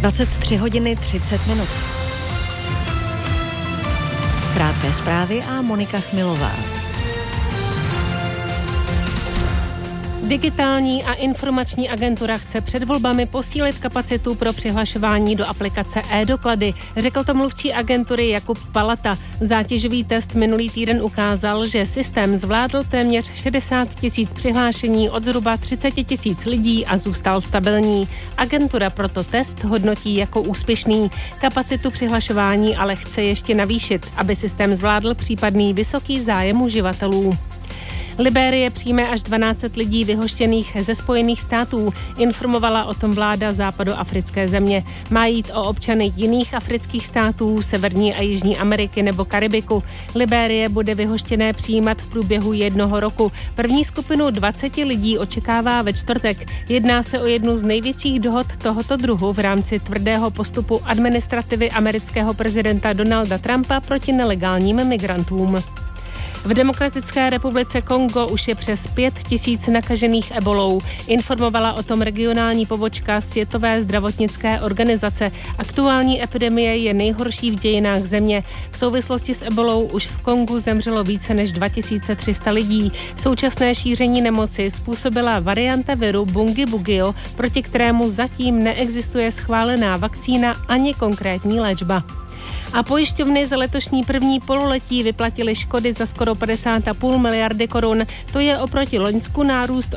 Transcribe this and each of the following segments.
23 hodiny 30 minut. Krátké zprávy a Monika Chmilová. Digitální a informační agentura chce před volbami posílit kapacitu pro přihlašování do aplikace e-doklady, řekl to mluvčí agentury Jakub Palata. Zátěžový test minulý týden ukázal, že systém zvládl téměř 60 000 přihlášení od zhruba 30 000 lidí a zůstal stabilní. Agentura proto test hodnotí jako úspěšný. Kapacitu přihlašování ale chce ještě navýšit, aby systém zvládl případný vysoký zájem uživatelů. Libérie přijme až 12 lidí vyhoštěných ze Spojených států, informovala o tom vláda západoafrické země. Má jít o občany jiných afrických států, Severní a Jižní Ameriky nebo Karibiku. Libérie bude vyhoštěné přijímat v průběhu 1 roku. První skupinu 20 lidí očekává ve čtvrtek. Jedná se o jednu z největších dohod tohoto druhu v rámci tvrdého postupu administrativy amerického prezidenta Donalda Trumpa proti nelegálním migrantům. V Demokratické republice Kongo už je přes 5 000 nakažených ebolou. Informovala o tom regionální pobočka Světové zdravotnické organizace. Aktuální epidemie je nejhorší v dějinách země. V souvislosti s ebolou už v Kongu zemřelo více než 2300 lidí. Současné šíření nemoci způsobila varianta viru Bundibugyo, proti kterému zatím neexistuje schválená vakcína ani konkrétní léčba. A pojišťovny za letošní první pololetí vyplatily škody za skoro 50,5 miliardy korun. To je oproti loňsku nárůst o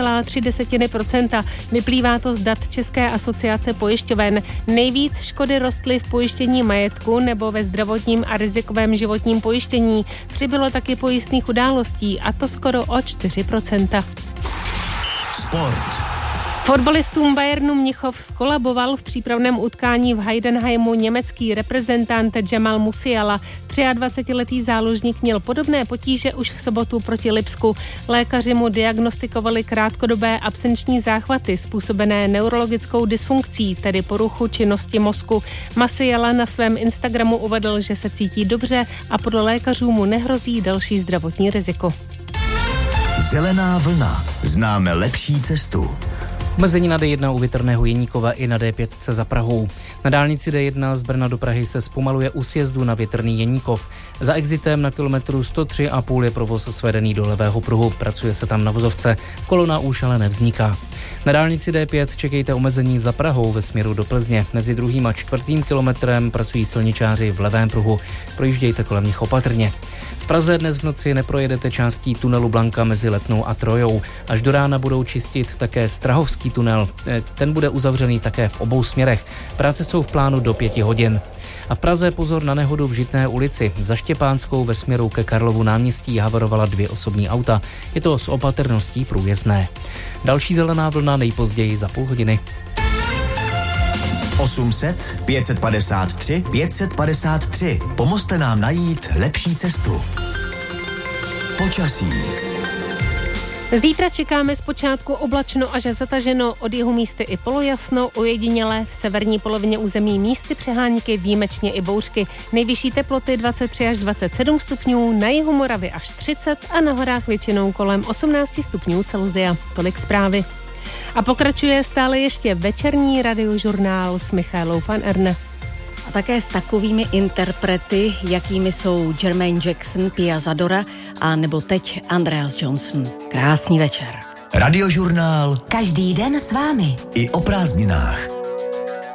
2,3%. Vyplývá to z dat České asociace pojišťoven. Nejvíc škody rostly v pojištění majetku nebo ve zdravotním a rizikovém životním pojištění. Přibylo taky pojistných událostí, a to skoro o 4%. Sport. Fotbalistům Bayernu Mnichov skolaboval v přípravném utkání v Heidenheimu německý reprezentant Jamal Musiala. 23letý záložník měl podobné potíže už v sobotu proti Lipsku. Lékaři mu diagnostikovali krátkodobé absenční záchvaty způsobené neurologickou dysfunkcí, tedy poruchu činnosti mozku. Musiala na svém Instagramu uvedl, že se cítí dobře a podle lékařů mu nehrozí další zdravotní riziko. Zelená vlna. Známe lepší cestu. Omezení na D1 u Větrného Jeníkova i na D5 za Prahou. Na dálnici D1 z Brna do Prahy se zpomaluje u sjezdu na Větrný Jeníkov. Za exitem na kilometru 103,5 je provoz svedený do levého pruhu. Pracuje se tam na vozovce. Kolona už ale nevzniká. Na dálnici D5 čekejte omezení za Prahou ve směru do Plzně. Mezi 2. a 4. kilometrem pracují silničáři v levém pruhu. Projíždějte kolem nich opatrně. V Praze dnes v noci neprojedete částí tunelu Blanka mezi Letnou a Trojou. Až do rána budou čistit také Strahovský tunel. Ten bude uzavřený také v obou směrech. Práce jsou v plánu do 5 hodin. A v Praze pozor na nehodu v Žitné ulici. Za Štěpánskou ve směru ke Karlovu náměstí havarovala 2 osobní auta. Je to s opatrností průjezdné. Další zelená vlna nejpozději za půl hodiny. 800 553 553. Pomozte nám najít lepší cestu. Počasí. Zítra čekáme zpočátku oblačno až zataženo, od jihu místy i polojasno, ojediněle v severní polovině území místy přehánky, výjimečně i bouřky. Nejvyšší teploty 23 až 27 stupňů, na jihu Moravy až 30 a na horách většinou kolem 18 stupňů Celsia. Tolik zprávy. A pokračuje stále ještě večerní radiožurnál s Michaelou van Erne. A také s takovými interprety, jakými jsou Jermaine Jackson, Pia Zadora a nebo teď Andreas Johnson. Krásný večer. Radiožurnál. Každý den s vámi. I o prázdninách.